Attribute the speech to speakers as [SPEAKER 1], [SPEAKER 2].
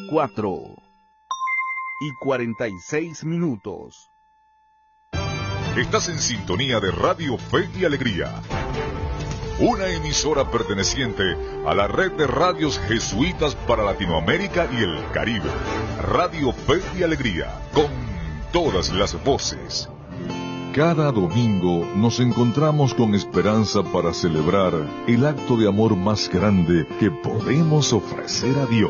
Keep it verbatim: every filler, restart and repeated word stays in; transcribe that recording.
[SPEAKER 1] cuatro y cuarenta y seis minutos.
[SPEAKER 2] Estás en sintonía de Radio Fe y Alegría, una emisora perteneciente a la red de radios jesuitas para Latinoamérica y el Caribe. Radio Fe y Alegría, con todas las voces. Cada domingo nos encontramos con esperanza para celebrar el acto de amor más grande que podemos ofrecer a Dios.